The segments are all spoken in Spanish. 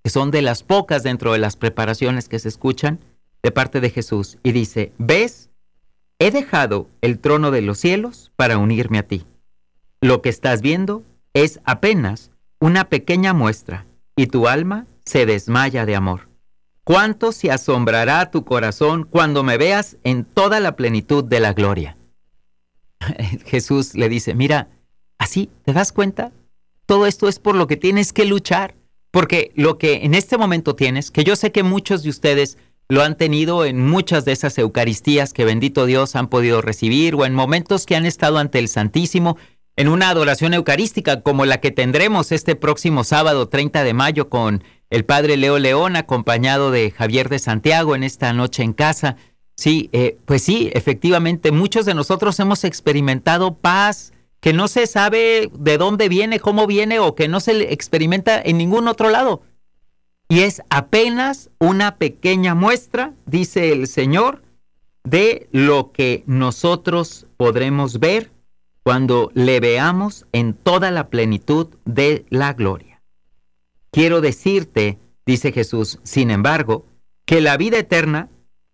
que son de las pocas dentro de las preparaciones que se escuchan de parte de Jesús. Y dice, ¿ves? He dejado el trono de los cielos para unirme a ti. Lo que estás viendo es apenas una pequeña muestra y tu alma se desmaya de amor. ¿Cuánto se asombrará tu corazón cuando me veas en toda la plenitud de la gloria? Jesús le dice, mira, así, ¿te das cuenta? Todo esto es por lo que tienes que luchar, porque lo que en este momento tienes, que yo sé que muchos de ustedes lo han tenido en muchas de esas Eucaristías que bendito Dios han podido recibir, o en momentos que han estado ante el Santísimo, en una adoración eucarística como la que tendremos este próximo sábado 30 de mayo con el Padre Leo León, acompañado de Javier de Santiago en esta noche en casa. Sí, pues sí, efectivamente, muchos de nosotros hemos experimentado paz que no se sabe de dónde viene, cómo viene, o que no se experimenta en ningún otro lado. Y es apenas una pequeña muestra, dice el Señor, de lo que nosotros podremos ver cuando le veamos en toda la plenitud de la gloria. Quiero decirte, dice Jesús, sin embargo, que la vida eterna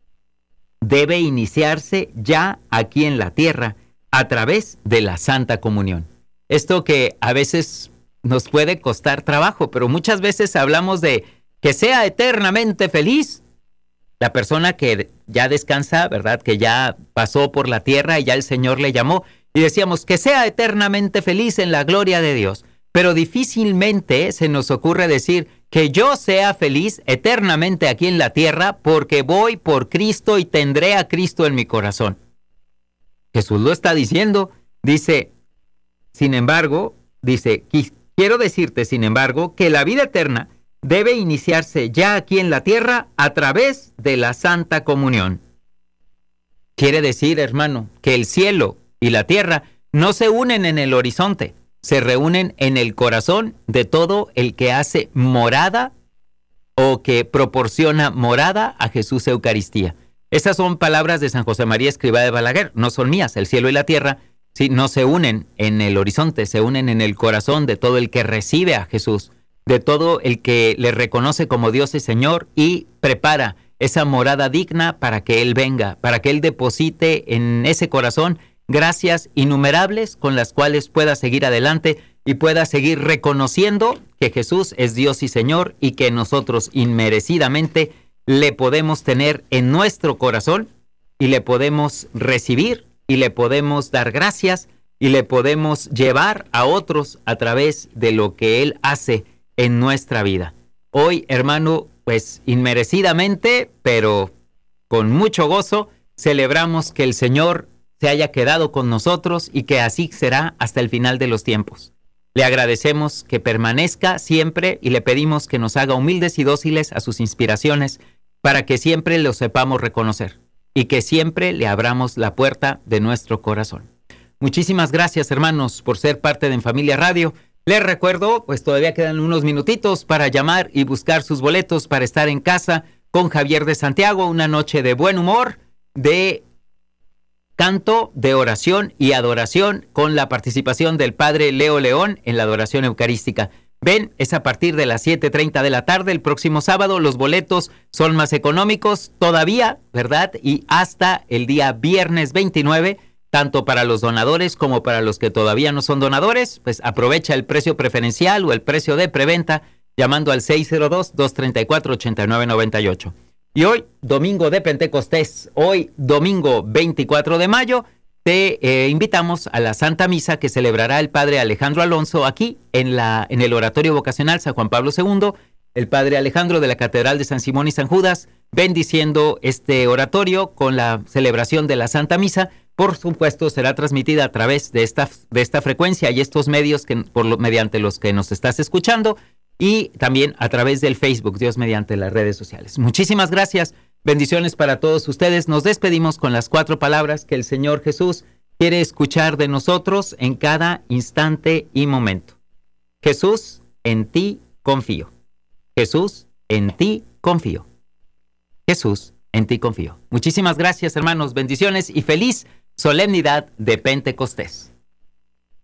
debe iniciarse ya aquí en la tierra a través de la Santa Comunión. Esto que a veces nos puede costar trabajo, pero muchas veces hablamos de que sea eternamente feliz la persona que ya descansa, ¿verdad? Que ya pasó por la tierra y ya el Señor le llamó. Y decíamos que sea eternamente feliz en la gloria de Dios. Pero difícilmente se nos ocurre decir que yo sea feliz eternamente aquí en la tierra porque voy por Cristo y tendré a Cristo en mi corazón. Jesús lo está diciendo. Dice, sin embargo, quiero decirte, sin embargo, que la vida eterna debe iniciarse ya aquí en la tierra a través de la Santa Comunión. Quiere decir, hermano, que el cielo y la tierra no se unen en el horizonte, se reúnen en el corazón de todo el que hace morada o que proporciona morada a Jesús Eucaristía. Esas son palabras de San José María Escrivá de Balaguer, no son mías. El cielo y la tierra sí, no se unen en el horizonte, se unen en el corazón de todo el que recibe a Jesús, de todo el que le reconoce como Dios y Señor y prepara esa morada digna para que Él venga, para que Él deposite en ese corazón gracias innumerables con las cuales pueda seguir adelante y pueda seguir reconociendo que Jesús es Dios y Señor y que nosotros inmerecidamente le podemos tener en nuestro corazón y le podemos recibir y le podemos dar gracias y le podemos llevar a otros a través de lo que Él hace en nuestra vida. Hoy, hermano, pues inmerecidamente, pero con mucho gozo, celebramos que el Señor se haya quedado con nosotros y que así será hasta el final de los tiempos. Le agradecemos que permanezca siempre y le pedimos que nos haga humildes y dóciles a sus inspiraciones para que siempre lo sepamos reconocer y que siempre le abramos la puerta de nuestro corazón. Muchísimas gracias, hermanos, por ser parte de En Familia Radio. Les recuerdo, pues todavía quedan unos minutitos para llamar y buscar sus boletos para estar en casa con Javier de Santiago, una noche de buen humor, de canto, de oración y adoración con la participación del Padre Leo León en la adoración eucarística. Ven, es a partir de las 7:30 de la tarde el próximo sábado. Los boletos son más económicos todavía, ¿verdad? Y hasta el día viernes 29, tanto para los donadores como para los que todavía no son donadores, pues aprovecha el precio preferencial o el precio de preventa llamando al 602-234-8998. Y hoy, domingo de Pentecostés, hoy domingo 24 de mayo, te invitamos a la Santa Misa que celebrará el Padre Alejandro Alonso aquí en el Oratorio Vocacional San Juan Pablo II, el Padre Alejandro de la Catedral de San Simón y San Judas, bendiciendo este oratorio con la celebración de la Santa Misa. Por supuesto, será transmitida a través de esta frecuencia y estos medios mediante los que nos estás escuchando, y también a través del Facebook, Dios mediante las redes sociales. Muchísimas gracias, bendiciones para todos ustedes. Nos despedimos con las 4 palabras que el Señor Jesús quiere escuchar de nosotros en cada instante y momento. Jesús, en ti confío. Jesús, en ti confío. Jesús, en ti confío. Muchísimas gracias, hermanos, bendiciones y feliz solemnidad de Pentecostés.